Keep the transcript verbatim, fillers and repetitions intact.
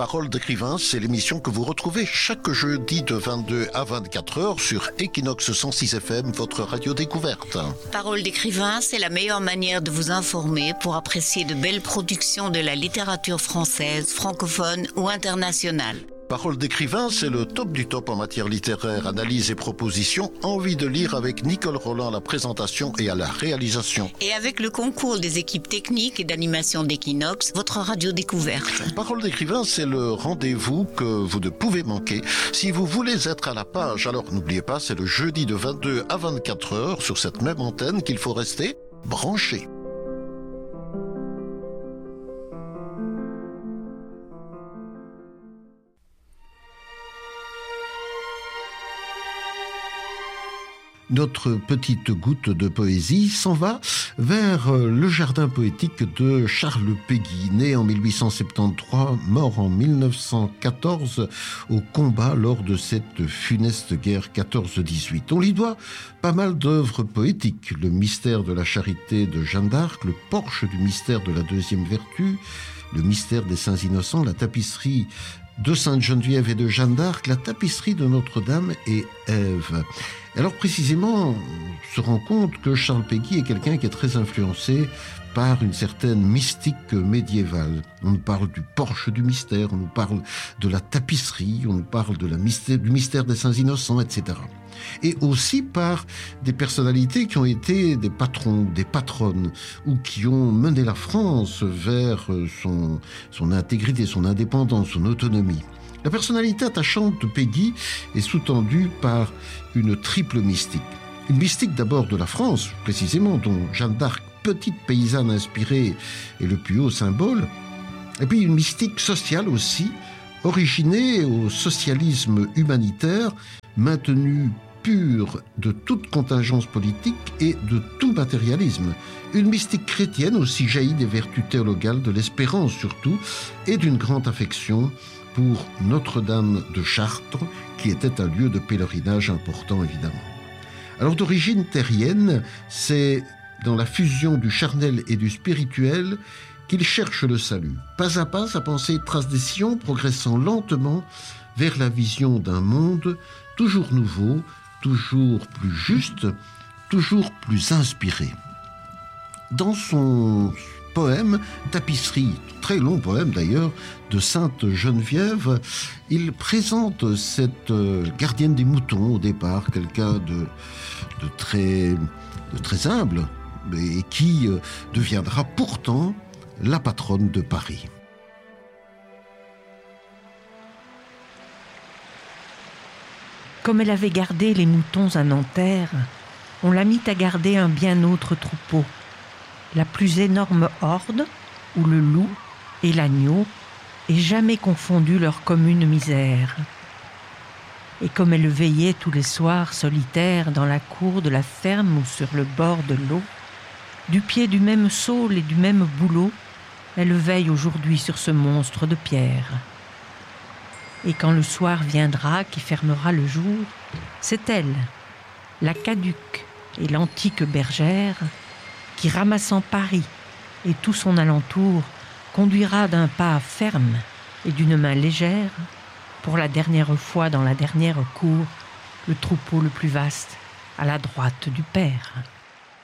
Paroles d'écrivain, c'est l'émission que vous retrouvez chaque jeudi de vingt-deux à vingt-quatre heures sur Equinox cent six F M, votre radio découverte. Paroles d'écrivain, c'est la meilleure manière de vous informer pour apprécier de belles productions de la littérature française, francophone ou internationale. Paroles d'écrivain, c'est le top du top en matière littéraire, analyse et proposition. Envie de lire avec Nicole Roland à la présentation et à la réalisation. Et avec le concours des équipes techniques et d'animation d'Equinox, votre radio découverte. Paroles d'écrivain, c'est le rendez-vous que vous ne pouvez manquer. Si vous voulez être à la page, alors n'oubliez pas, c'est le jeudi de vingt-deux à vingt-quatre heures sur cette même antenne qu'il faut rester branché. Notre petite goutte de poésie s'en va vers le jardin poétique de Charles Péguy, né en mille huit cent soixante-treize, mort en mille neuf cent quatorze au combat lors de cette funeste guerre quatorze dix-huit. On lui doit pas mal d'œuvres poétiques, le mystère de la charité de Jeanne d'Arc, le porche du mystère de la deuxième vertu, le mystère des saints innocents, la tapisserie de Sainte-Geneviève et de Jeanne d'Arc, la tapisserie de Notre-Dame et Ève. Alors précisément, on se rend compte que Charles Péguy est quelqu'un qui est très influencé par une certaine mystique médiévale. On nous parle du porche du mystère, on nous parle de la tapisserie, on nous parle de la mystère, du mystère des saints innocents, et cetera. Et aussi par des personnalités qui ont été des patrons, des patronnes, ou qui ont mené la France vers son, son intégrité, son indépendance, son autonomie. La personnalité attachante de Péguy est sous-tendue par une triple mystique. Une mystique d'abord de la France, précisément, dont Jeanne d'Arc, petite paysanne inspirée, est le plus haut symbole. Et puis une mystique sociale aussi, originée au socialisme humanitaire, maintenu pur de toute contingence politique et de tout matérialisme. Une mystique chrétienne aussi jaillie des vertus théologales, de l'espérance surtout, et d'une grande affection pour Notre-Dame de Chartres, qui était un lieu de pèlerinage important évidemment. Alors d'origine terrienne, c'est dans la fusion du charnel et du spirituel qu'il cherche le salut. Pas à pas, sa pensée trace des sillons, progressant lentement vers la vision d'un monde toujours nouveau, toujours plus juste, toujours plus inspiré. Dans son poème, Tapisserie, très long poème d'ailleurs, de Sainte-Geneviève, il présente cette gardienne des moutons au départ, quelqu'un de, de, très, de très humble, et qui deviendra pourtant la patronne de Paris. Comme elle avait gardé les moutons à Nanterre, on la mit à garder un bien autre troupeau, la plus énorme horde où le loup et l'agneau aient jamais confondu leur commune misère. Et comme elle veillait tous les soirs solitaire dans la cour de la ferme ou sur le bord de l'eau, du pied du même saule et du même bouleau, elle veille aujourd'hui sur ce monstre de pierre. Et quand le soir viendra qui fermera le jour, c'est elle, la caduque et l'antique bergère, qui, ramassant Paris et tout son alentour, conduira d'un pas ferme et d'une main légère, pour la dernière fois dans la dernière cour, le troupeau le plus vaste à la droite du Père.